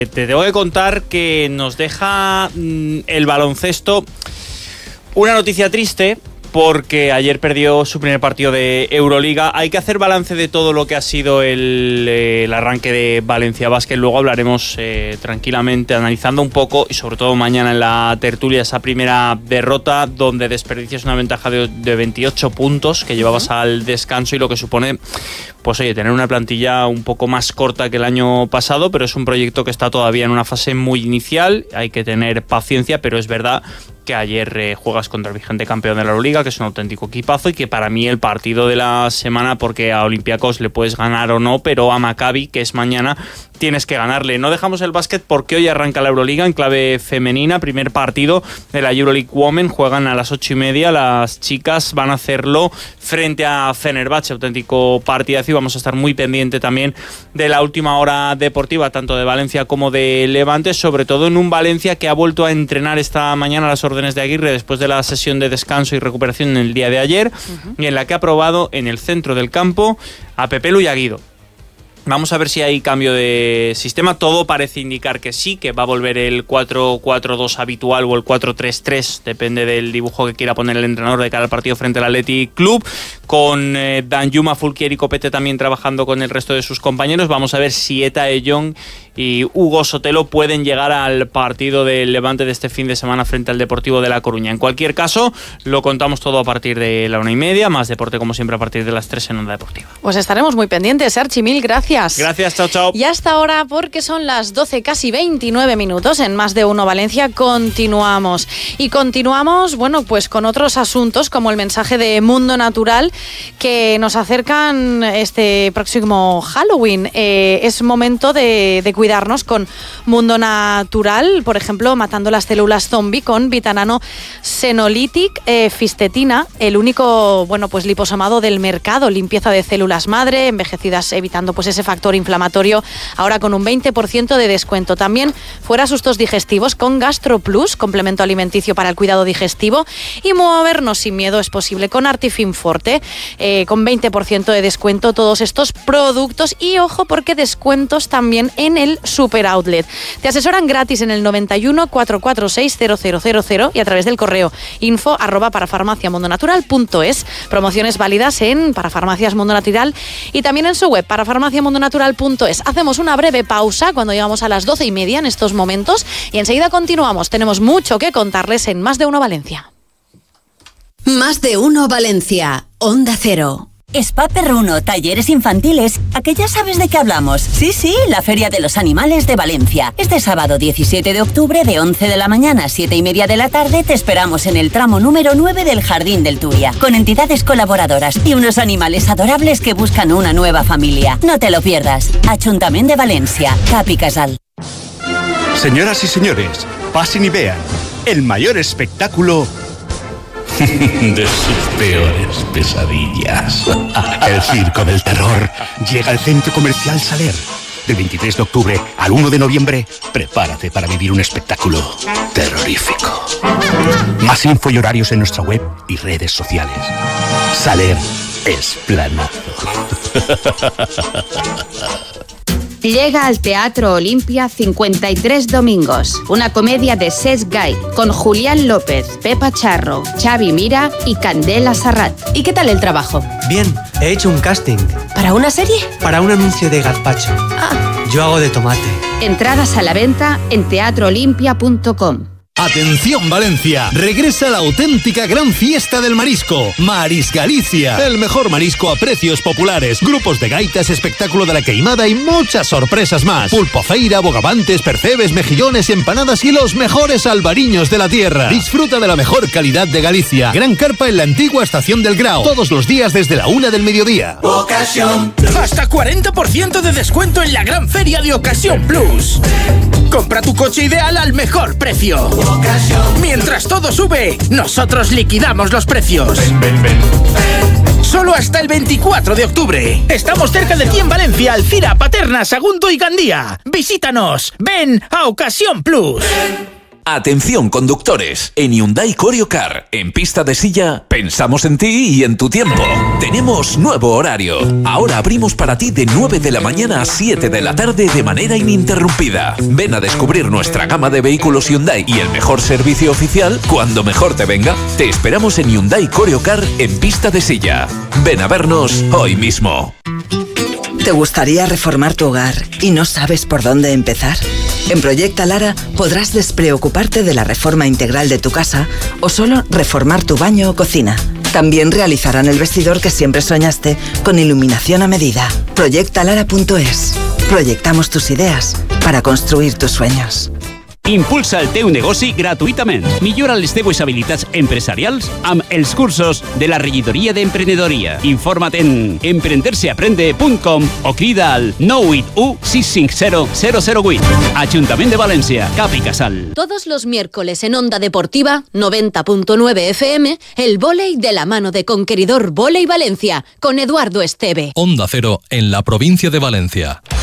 Te tengo que contar que nos deja el baloncesto una noticia triste, porque ayer perdió su primer partido de Euroliga. Hay que hacer balance de todo lo que ha sido el arranque de Valencia Basket. Luego hablaremos tranquilamente, analizando un poco, y sobre todo mañana en la tertulia, esa primera derrota donde desperdicias una ventaja de 28 puntos que llevabas al descanso, y lo que supone, pues oye, tener una plantilla un poco más corta que el año pasado, pero es un proyecto que está todavía en una fase muy inicial. Hay que tener paciencia, pero es verdad que ayer juegas contra el vigente campeón de la Euroliga, que es un auténtico equipazo, y que para mí el partido de la semana, porque a Olympiacos le puedes ganar o no, pero a Maccabi, que es mañana, tienes que ganarle. No dejamos el básquet porque hoy arranca la Euroliga en clave femenina, primer partido de la Euroleague Women, juegan a las 8:30, las chicas van a hacerlo frente a Fenerbahce, auténtico partidazo, y vamos a estar muy pendiente también de la última hora deportiva, tanto de Valencia como de Levante, sobre todo en un Valencia que ha vuelto a entrenar esta mañana a las órdenes de Aguirre después de la sesión de descanso y recuperación en el día de ayer, y en la que ha probado en el centro del campo a Pepe Lu y a Guido. Vamos a ver si hay cambio de sistema. Todo parece indicar que sí, que va a volver el 4-4-2 habitual o el 4-3-3, depende del dibujo que quiera poner el entrenador de cara al partido frente al Athletic Club, con Danjuma, Fulquier y Copete también trabajando con el resto de sus compañeros. Vamos a ver si Eta Ellón y Hugo Sotelo pueden llegar al partido del Levante de este fin de semana frente al Deportivo de La Coruña. En cualquier caso, lo contamos todo a partir de la 1:30, más deporte como siempre a partir de las 3 en Onda Deportiva. Pues estaremos muy pendientes, Archi, mil gracias. Gracias, chao, chao. Y hasta ahora, porque son las 12, casi 29 minutos, en Más de Uno Valencia, continuamos. Y continuamos, bueno, pues con otros asuntos, como el mensaje de Mundo Natural, que nos acercan este próximo Halloween. Es momento de cuidarnos con Mundo Natural, por ejemplo, matando las células zombie con Vitanano Senolytic Fistetina, el único, bueno, pues liposomado del mercado, limpieza de células madre, envejecidas, evitando pues ese factor inflamatorio, ahora con un 20% de descuento. También fuera sustos digestivos con Gastro Plus, complemento alimenticio para el cuidado digestivo, y movernos sin miedo es posible con Artifin Forte, con 20% de descuento todos estos productos, y ojo porque descuentos también en el Super Outlet. Te asesoran gratis en el 91 446 0000 y a través del correo info@parafarmaciamundonatural.es. Promociones válidas en Parafarmacias Mundo Natural y también en su web parafarmaciamundonatural.es. Hacemos una breve pausa cuando llegamos a las 12:30 en estos momentos y enseguida continuamos. Tenemos mucho que contarles en Más de Uno Valencia. Más de Uno Valencia, Onda Cero. Spa Perruno, talleres infantiles, ¿a que ya sabes de qué hablamos? Sí, la Feria de los Animales de Valencia. Este sábado 17 de octubre de 11 de la mañana a 7:30 de la tarde te esperamos en el tramo número 9 del Jardín del Túria, con entidades colaboradoras y unos animales adorables que buscan una nueva familia. No te lo pierdas. Ayuntamiento de Valencia, Cap i Casal. Señoras y señores, pasen y vean el mayor espectáculo de sus peores pesadillas. El Circo del Terror llega al Centro Comercial Saler. Del 23 de octubre al 1 de noviembre, prepárate para vivir un espectáculo terrorífico. Más info y horarios en nuestra web y redes sociales. Saler es planazo. Llega al Teatro Olimpia 53 Domingos, una comedia de Cesc Gai, con Julián López, Pepa Charro, Xavi Mira y Candela Sarrat. ¿Y qué tal el trabajo? Bien, he hecho un casting. ¿Para una serie? Para un anuncio de gazpacho. Yo hago de tomate. Entradas a la venta en teatroolimpia.com. Atención Valencia, regresa la auténtica gran fiesta del marisco, Maris Galicia, el mejor marisco a precios populares, grupos de gaitas, espectáculo de la queimada y muchas sorpresas más. Pulpo feira, bogavantes, percebes, mejillones, empanadas y los mejores albariños de la tierra. Disfruta de la mejor calidad de Galicia. Gran carpa en la antigua estación del Grao, todos los días desde la 1 del mediodía. Ocasión Plus. Hasta 40% de descuento en la gran feria de Ocasión Plus. Compra tu coche ideal al mejor precio. Mientras todo sube, nosotros liquidamos los precios. Ven. Solo hasta el 24 de octubre. Estamos cerca de ti en Valencia, Alcira, Paterna, Sagunto y Gandía. Visítanos. Ven a Ocasión Plus. Atención conductores, en Hyundai Corio Car, en pista de silla, pensamos en ti y en tu tiempo. Tenemos nuevo horario. Ahora abrimos para ti de 9 de la mañana a 7 de la tarde de manera ininterrumpida. Ven a descubrir nuestra gama de vehículos Hyundai y el mejor servicio oficial cuando mejor te venga. Te esperamos en Hyundai Corio Car en pista de silla. Ven a vernos hoy mismo. ¿Te gustaría reformar tu hogar y no sabes por dónde empezar? En Proyecta Lara podrás despreocuparte de la reforma integral de tu casa o solo reformar tu baño o cocina. También realizarán el vestidor que siempre soñaste con iluminación a medida. Proyectalara.es. Proyectamos tus ideas para construir tus sueños. Impulsa el teu negoci gratuïtament. Millora les teues habilitats empresarials amb els cursos de la regidoria d'emprenedoria. Informa't en emprenderseaprende.com o crida al 981 650 008. Ajuntament de València, Cap i Casal. Todos los miércoles en Onda Deportiva 90.9 FM, el vóley de la mano de Conqueridor Vóley Valencia, con Eduardo Esteve. Onda Cero en la provincia de Valencia.